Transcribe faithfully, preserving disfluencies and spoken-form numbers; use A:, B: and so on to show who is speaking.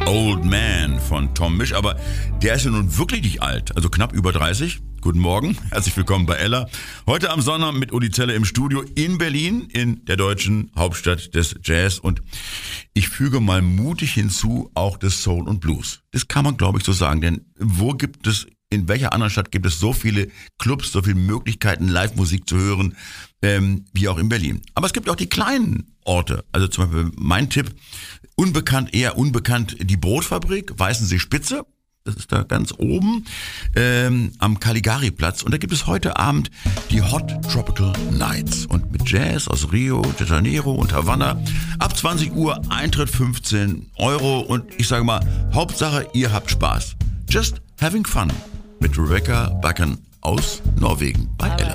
A: Old Man von Tom Misch, aber der ist ja nun wirklich nicht alt, also knapp über dreißig. Guten Morgen, herzlich willkommen bei Ella. Heute am Sonntag mit Uli Zeller im Studio in Berlin, in der deutschen Hauptstadt des Jazz. Und ich füge mal mutig hinzu, auch des Soul und Blues. Das kann man, glaube ich, so sagen, denn wo gibt es, in welcher anderen Stadt gibt es so viele Clubs, so viele Möglichkeiten, Live-Musik zu hören, ähm, wie auch in Berlin. Aber es gibt auch die kleinen Orte, also zum Beispiel mein Tipp, unbekannt, eher unbekannt, die Brotfabrik, Weißensee Spitze. Das ist da ganz oben ähm, am Caligari-Platz. Und da gibt es heute Abend die Hot Tropical Nights. Und mit Jazz aus Rio de Janeiro und Havanna. Ab zwanzig Uhr, Eintritt fünfzehn Euro. Und ich sage mal, Hauptsache, ihr habt Spaß. Just having fun. Mit Rebecca Bakken aus Norwegen bei Ella.